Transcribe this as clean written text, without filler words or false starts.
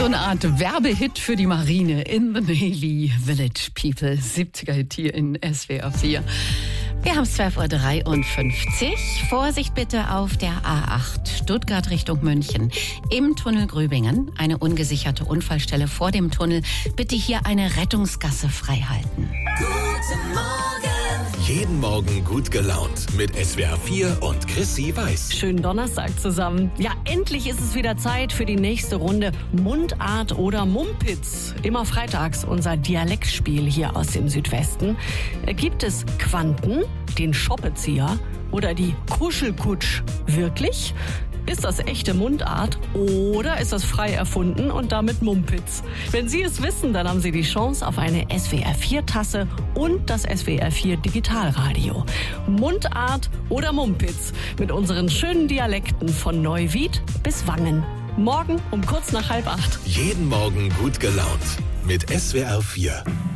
so eine Art Werbehit für die Marine. In the Navy, Village People. 70er-Hit hier in SWR 4. Wir haben es 12.53 Uhr. Vorsicht bitte auf der A8 Stuttgart Richtung München. Im Tunnel Gröbingen, eine ungesicherte Unfallstelle vor dem Tunnel. Bitte hier eine Rettungsgasse freihalten. Guten Morgen. Jeden Morgen gut gelaunt mit SWR 4 und Chrissy Weiß. Schönen Donnerstag zusammen. Ja, endlich ist es wieder Zeit für die nächste Runde Mundart oder Mumpitz. Immer freitags unser Dialektspiel hier aus dem Südwesten. Gibt es Quanten, den Schoppezieher oder die Kuschelkutsch wirklich? Ist das echte Mundart oder ist das frei erfunden und damit Mumpitz? Wenn Sie es wissen, dann haben Sie die Chance auf eine SWR4-Tasse und das SWR4 Digitalradio. Mundart oder Mumpitz mit unseren schönen Dialekten von Neuwied bis Wangen. Morgen um kurz nach 7:30. Jeden Morgen gut gelaunt mit SWR 4.